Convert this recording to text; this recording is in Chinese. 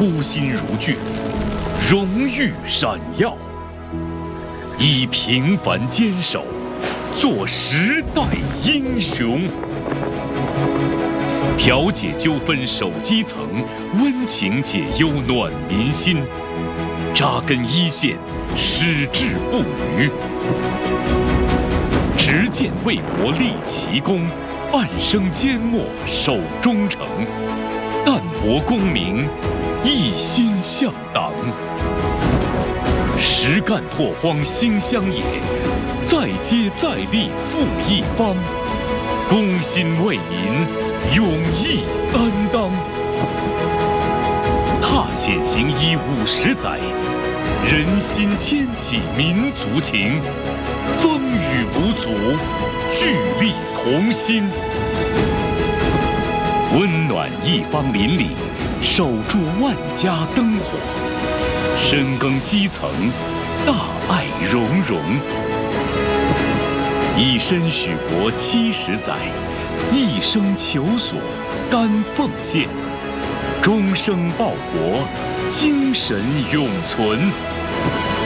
初心如炬，荣誉闪耀，以平凡坚守，做时代英雄。调解纠纷守基层，温情解忧暖民心，扎根一线，矢志不渝。执剑为国立奇功，半生缄默守忠诚，淡泊功名，一心向党。实干拓荒兴乡野，再接再厉复一方，公心为民，勇毅担当。踏险行医50载，人心牵起民族情，风雨无阻，聚力同心。温暖一方邻里，守住万家灯火，深耕基层，大爱融融。以身许国70载，一生求索，甘奉献，终生报国，精神永存。